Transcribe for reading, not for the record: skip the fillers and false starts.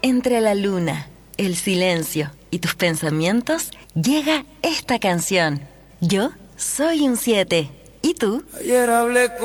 Entre la luna, el silencio y tus pensamientos, llega esta canción. Yo soy un 7. ¿Y tú? Ayer hablé